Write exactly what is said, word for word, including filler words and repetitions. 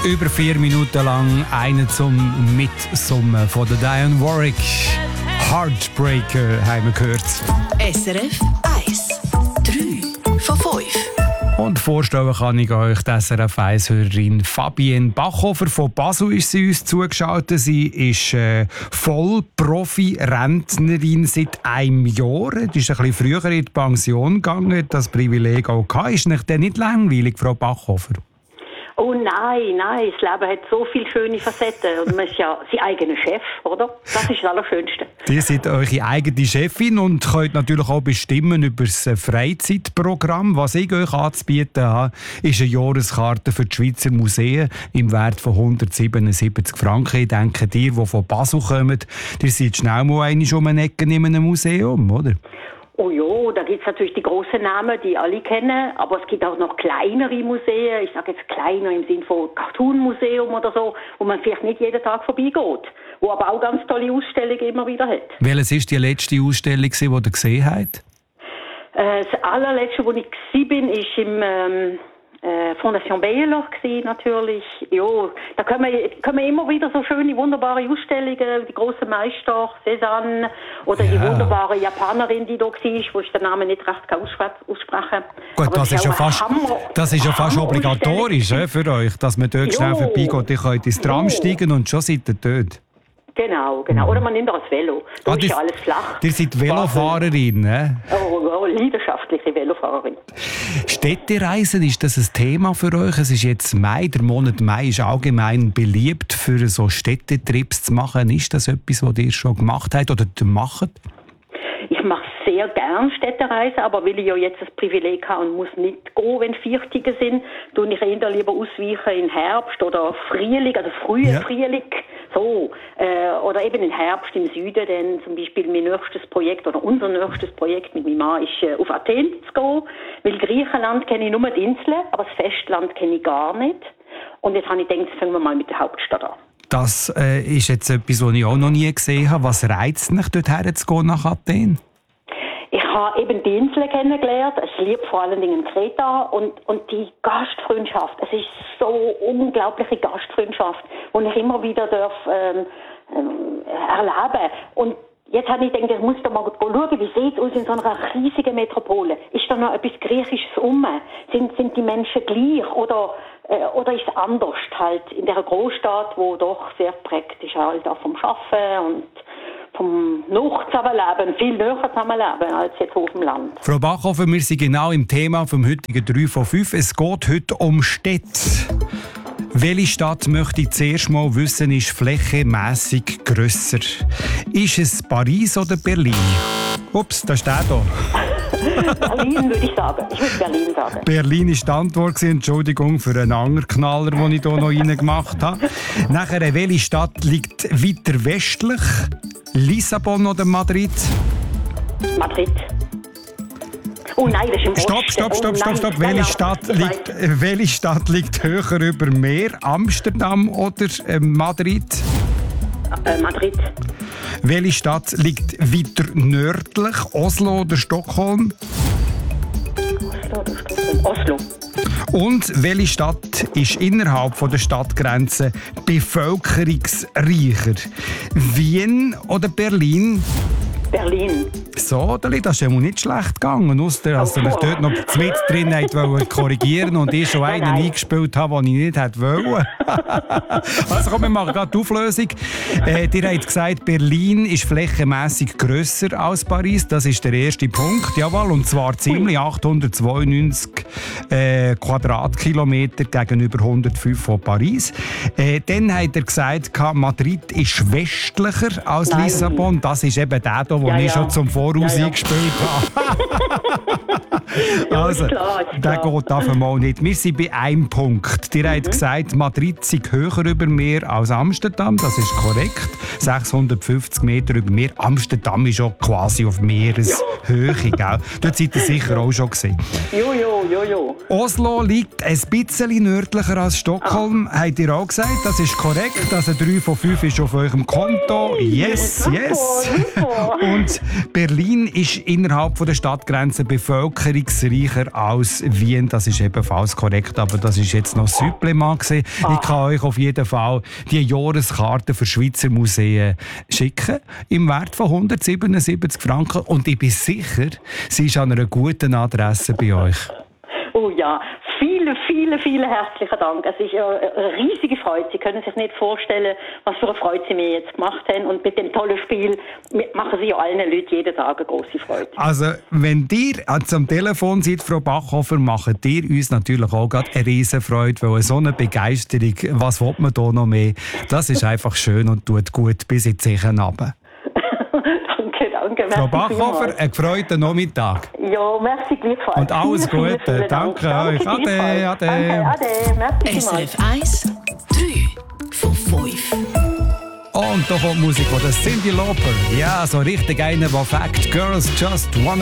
Über vier Minuten lang einen zum Mitsummen von der Diane Warwick. Heartbreaker haben wir gehört. S R F eins. drei von fünf. Und vorstellen kann ich euch die S R F eins-Hörerin Fabienne Bachhofer von Basel ist sie uns zugeschaltet. Sie ist äh, Vollprofi-Rentnerin seit einem Jahr. Die ist ein bisschen früher in die Pension gegangen, das Privileg auch gehabt. Ist nicht denn nicht langweilig, Frau Bachhofer? Oh nein, nein, das Leben hat so viele schöne Facetten und man ist ja sein eigener Chef, oder? Das ist das Allerschönste. Ihr seid eure eigene Chefin und könnt natürlich auch bestimmen über das Freizeitprogramm. Was ich euch anzubieten habe, ist eine Jahreskarte für die Schweizer Museen im Wert von hundertsiebenundsiebzig Franken. Ich denke, ihr, die von Basel kommt, ihr seid schnell mal einmal um eine Ecke in einem Museum, oder? Oh ja, da gibt es natürlich die grossen Namen, die alle kennen, aber es gibt auch noch kleinere Museen, ich sage jetzt kleiner im Sinne von Cartoon-Museum oder so, wo man vielleicht nicht jeden Tag vorbeigeht, wo aber auch ganz tolle Ausstellungen immer wieder hat. Welches war die letzte Ausstellung, die ihr gesehen habt? Äh, das allerletzte, wo ich war, war im ähm, äh, Fondation Baylor natürlich. Ja, da kommen, kommen immer wieder so schöne, wunderbare Ausstellungen, die grossen Meister, Cézanne oder ja. Die wunderbare Japanerin, die da war, wo ich den Namen nicht recht aussprechen kann. Gut, das, das ist ja fast, Hammer, das ist ja fast obligatorisch äh, für euch, dass man dort jo. schnell vorbeigeht. Ihr könnt ins Tram jo. steigen und schon seid ihr dort. Genau, genau. Oder man nimmt auch das Velo. Da ah, ist ja alles flach. Ihr seid Velofahrerin, ne? Oh, oh, leidenschaftliche Velofahrerin. Städtereisen, ist das ein Thema für euch? Es ist jetzt Mai, der Monat Mai ist allgemein beliebt, für so Städtetrips zu machen. Ist das etwas, was ihr schon gemacht habt oder macht? Ich mache sehr gern Städtereisen, aber weil ich ja jetzt das Privileg habe und muss nicht gehen, wenn Viertige sind, tue ich eher lieber ausweichen in Herbst oder Frühling, also frühen ja. Frühling. So, äh, oder eben im Herbst im Süden, denn zum Beispiel mein nächstes Projekt oder unser nächstes Projekt mit meinem Mann ist äh, auf Athen zu gehen, weil Griechenland kenne ich nur die Inseln, aber das Festland kenne ich gar nicht. Und jetzt habe ich gedacht, fangen wir mal mit der Hauptstadt an. Das äh, ist jetzt etwas, was ich auch noch nie gesehen habe. Was reizt mich, dorthin zu gehen nach Athen? Ich habe eben die Inseln kennengelernt. Ich liebe vor allen Dingen Kreta und, und die Gastfreundschaft. Es ist so unglaubliche Gastfreundschaft, die ich immer wieder darf, ähm, ähm, erleben. Und jetzt habe ich gedacht, ich muss da mal schauen, wie sieht es aus in so einer riesigen Metropole? Ist da noch etwas Griechisches um? Sind, sind die Menschen gleich oder, äh, oder ist es anders halt in dieser Großstadt, wo doch sehr prägt ist halt auch vom Arbeiten und vom Nachzusammenleben, viel näher zusammenleben als jetzt auf dem Land. Frau Bachhofer, wir sind genau im Thema vom heutigen drei von fünf. Es geht heute um Städte. Welche Stadt möchte ich zuerst mal wissen, ist flächenmässig grösser? Ist es Paris oder Berlin? Ups, da steht da. Berlin würde ich sagen. Ich würde Berlin sagen. Berlin war die Antwort. Entschuldigung für einen Angerknaller, den ich hier noch reingemacht habe. Nachher, welche Stadt liegt weiter westlich? Lissabon oder Madrid? Madrid. Oh nein, das ist im Stopp, stopp, stopp, stopp, stopp. Welche Stadt liegt, welche Stadt liegt höher über Meer? Amsterdam oder äh, Madrid? Äh, Madrid. Welche Stadt liegt weiter nördlich? Oslo oder Stockholm? Oslo oder Stockholm? Oslo. Und welche Stadt ist innerhalb der Stadtgrenzen bevölkerungsreicher? Wien oder Berlin? Berlin. So, das ist ja nicht schlecht gegangen. Ausser, dass ihr mich dort noch mit drin wollt korrigieren und ich schon einen nein. eingespielt habe, den ich nicht hätte wollen. Also komm, wir machen gerade die Auflösung. Äh, ihr habt gesagt, Berlin ist flächenmässig grösser als Paris. Das ist der erste Punkt. Jawohl, und zwar ziemlich achthundertzweiundneunzig äh, Quadratkilometer gegenüber hundertfünf von Paris. Äh, dann hat er gesagt, Madrid ist westlicher als nein. Lissabon. Das ist eben der hier, den ja, ich ja. schon zum Voraus ja, ja. eingespielt habe. Also, klar, der geht davon mal nicht. Wir sind bei einem Punkt. Ihr mhm. habt gesagt, Madrid sei höher über Meer als Amsterdam. Das ist korrekt. sechshundertfünfzig Meter über Meer. Amsterdam ist auch quasi auf Meereshöhe. Gell? Dort seid ihr sicher auch schon gesehen. Jo, jo, jo, jo. Oslo liegt ein bisschen nördlicher als Stockholm. Ah. Habt ihr auch gesagt? Das ist korrekt. Also drei von fünf ist auf eurem Konto. Yes, yes. Und Berlin ist innerhalb der Stadtgrenzen bevölkerungsreicher als Wien. Das ist ebenfalls korrekt, aber das ist jetzt noch Supplement gewesen. Ich kann euch auf jeden Fall die Jahreskarte für Schweizer Museen schicken, im Wert von hundertsiebenundsiebzig Franken. Und ich bin sicher, sie ist an einer guten Adresse bei euch. Oh ja, vielen, vielen, vielen herzlichen Dank. Es ist eine riesige Freude. Sie können sich nicht vorstellen, was für eine Freude Sie mir jetzt gemacht haben. Und mit dem tollen Spiel machen Sie ja allen Leuten jeden Tag eine grosse Freude. Also, wenn ihr am Telefon seid, Frau Bachhofer, macht ihr uns natürlich auch gerade eine riesen Freude, weil so eine Begeisterung, was will man da noch mehr? Das ist einfach schön und tut gut bis in die Zechen runter. Danke, danke. Frau Bachhofer, einen gefreuten Nachmittag. Ja, merci gleichfalls. Und alles vielen, Gute. Vielen, vielen Danke Dank. euch. Danke Ade, ade. Danke, ade. Merci S R vielmals. F eins, drei von fünf. Und da kommt Musik von der Cyndi Lauper. Ja, so richtig eine, der Fact Girls Just Wanna